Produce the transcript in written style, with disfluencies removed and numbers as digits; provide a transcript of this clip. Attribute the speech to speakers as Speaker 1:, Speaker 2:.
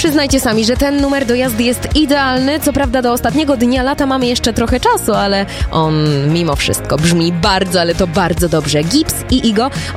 Speaker 1: Przyznajcie sami, że ten numer do jazdy jest idealny. Co prawda do ostatniego dnia lata mamy jeszcze trochę czasu, ale on mimo wszystko brzmi bardzo, ale to bardzo dobrze. Gibbs i Igo